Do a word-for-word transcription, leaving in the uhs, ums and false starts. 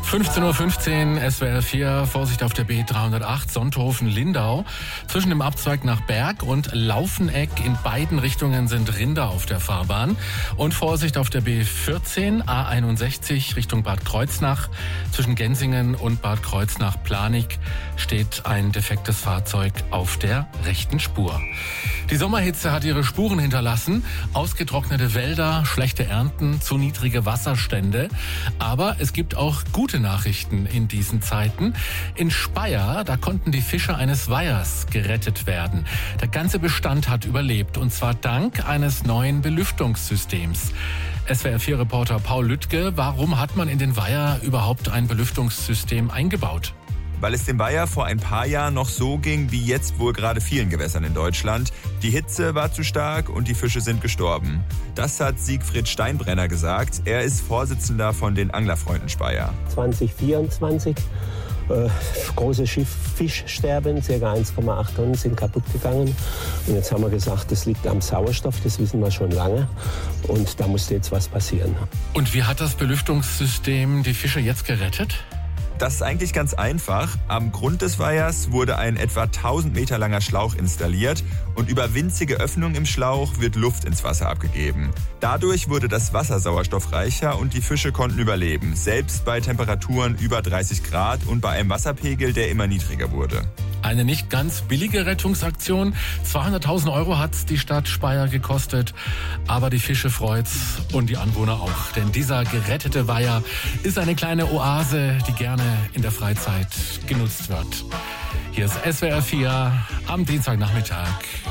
fünfzehn Uhr fünfzehn, S W R vier, Vorsicht auf der B dreihundertacht, Sonthofen-Lindau. Zwischen dem Abzweig nach Berg und Laufeneck in beiden Richtungen sind Rinder auf der Fahrbahn. Und Vorsicht auf der B vierzehn, A einundsechzig Richtung Bad Kreuznach. Zwischen Gensingen und Bad Kreuznach-Planig steht ein defektes Fahrzeug auf der rechten Spur. Die Sommerhitze hat ihre Spuren hinterlassen. Ausgetrocknete Wälder, schlechte Ernten, zu niedrige Wasserstände. Aber es gibt auch gute Nachrichten in diesen Zeiten. In Speyer, da konnten die Fische eines Weihers gerettet werden. Der ganze Bestand hat überlebt, und zwar dank eines neuen Belüftungssystems. S W R vier Reporter Paul Lüttke, warum hat man in den Weiher überhaupt ein Belüftungssystem eingebaut? Weil es dem Weiher vor ein paar Jahren noch so ging, wie jetzt wohl gerade vielen Gewässern in Deutschland. Die Hitze war zu stark und die Fische sind gestorben. Das hat Siegfried Steinbrenner gesagt. Er ist Vorsitzender von den Anglerfreunden Speyer. zwanzig vierundzwanzig, äh, große Schiff, Fischsterben, ca. eins Komma acht Tonnen sind kaputt gegangen. Und jetzt haben wir gesagt, das liegt am Sauerstoff, das wissen wir schon lange. Und da musste jetzt was passieren. Und wie hat das Belüftungssystem die Fische jetzt gerettet? Das ist eigentlich ganz einfach. Am Grund des Weihers wurde ein etwa tausend Meter langer Schlauch installiert und über winzige Öffnungen im Schlauch wird Luft ins Wasser abgegeben. Dadurch wurde das Wasser sauerstoffreicher und die Fische konnten überleben, selbst bei Temperaturen über dreißig Grad und bei einem Wasserpegel, der immer niedriger wurde. Eine nicht ganz billige Rettungsaktion. zweihunderttausend Euro hat's die Stadt Speyer gekostet. Aber die Fische freut's und die Anwohner auch. Denn dieser gerettete Weiher ist eine kleine Oase, die gerne in der Freizeit genutzt wird. Hier ist S W R vier am Dienstagnachmittag.